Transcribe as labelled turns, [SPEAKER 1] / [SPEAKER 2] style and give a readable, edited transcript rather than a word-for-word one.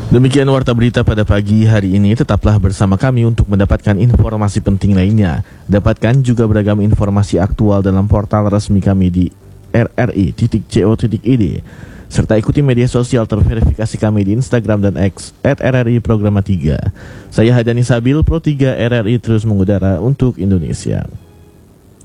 [SPEAKER 1] Demikian warta berita pada pagi hari ini. Tetaplah bersama kami untuk mendapatkan informasi penting lainnya. Dapatkan juga beragam informasi aktual dalam portal resmi kami di rri.co.id, serta ikuti media sosial terverifikasi kami di Instagram dan X @RRI Programa 3. Saya Hadani Sabil, Pro 3 RRI terus mengudara untuk Indonesia.